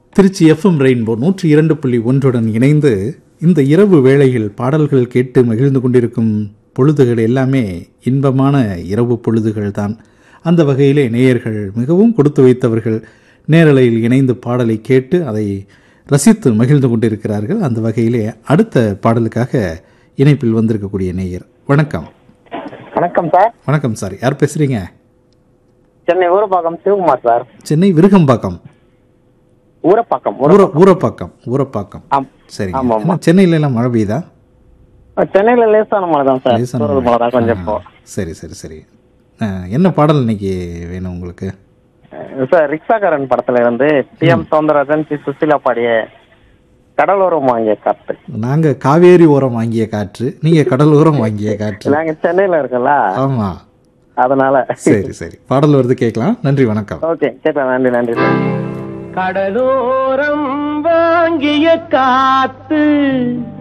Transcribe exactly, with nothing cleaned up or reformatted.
Trichy FM rainbow நூற்றி இரண்டு புள்ளி ஒன்றுடன் இணைந்து இந்த இரவு வேளையில் பாடல்கள் கேட்டு மகிழ்ந்து கொண்டிருக்கும் பொழுதுகள் எல்லாமே இன்பமான இரவு பொழுதுகள் தான். அந்த வகையிலே நேயர்கள் மிகவும் கொடுத்து வைத்தவர்கள் நேரலையில் இணைந்து பாடலை கேட்டு அதை ரசித்து மகிழ்ந்து கொண்டிருக்கிறார்கள். அந்த வகையிலே அடுத்த பாடலுக்காக இணைப்பில் வந்திருக்கக்கூடிய நேயர். வணக்கம். வணக்கம் சார். வணக்கம் சார், யார் பேசுறீங்க? சென்னை ஊரப்பாக்கம் சிவகுமார் சார். சென்னை விருகம்பாக்கம் ஊரப்பாக்கம் ஊரப்பாக்கம் ஊரப்பாக்கம் சரி. சென்னையில எல்லாம் மழை பெய்யுதா? சென்னையில லேசான மழை தான் சார். மழை தான் கொஞ்சம். சரி சரி சரி. என்ன பாடல் இன்னைக்கு வேணும் உங்களுக்கு? சார் ரிக்ஷாக்காரன் படத்துல இருந்து D M Soundararajan B Susheela பாடிய கடலோரம் வாங்கிய காற்று. நாங்க காவேரி ஓரம் வாங்கிய காற்று, நீங்க கடலோரம் வாங்கிய காற்று. நாங்க சென்னையில இருக்கல, ஆமா, அதனால. சரி சரி, பாடல் வருது, கேட்கலாம். நன்றி, வணக்கம். ஓகே, கேட்கலாம். நன்றி நன்றி. கடலோரம் வாங்கிய காத்து